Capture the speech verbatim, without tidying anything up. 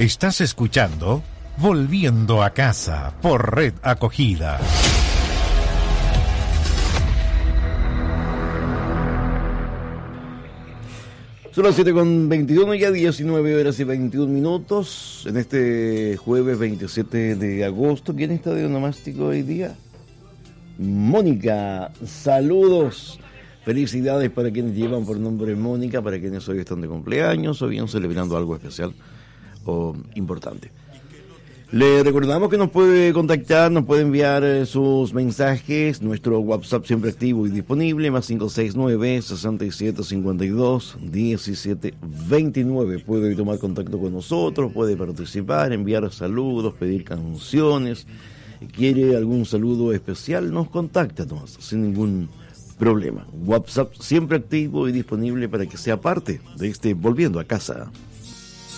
Estás escuchando Volviendo a Casa por Red Acogida. Son las siete con veintiuno, ya diecinueve horas y veintiún minutos. En este jueves veintisiete de agosto. ¿Quién está de onomástico hoy día? Mónica. Saludos. Felicidades para quienes llevan por nombre Mónica, para quienes hoy están de cumpleaños o bien celebrando algo especial o importante. Le recordamos que nos puede contactar, nos puede enviar eh, sus mensajes, nuestro WhatsApp siempre activo y disponible, más cinco seis nueve, seis siete cinco dos, uno siete dos nueve. Puede tomar contacto con nosotros, puede participar, enviar saludos, pedir canciones. ¿Quiere algún saludo especial? Nos contacta nomás, sin ningún problema. WhatsApp siempre activo y disponible para que sea parte de este Volviendo a Casa.